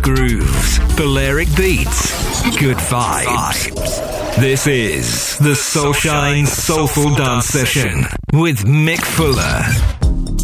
grooves, Balearic beats, good vibes. This is the Soulshine Soulful Dance Session with Mick Fuller.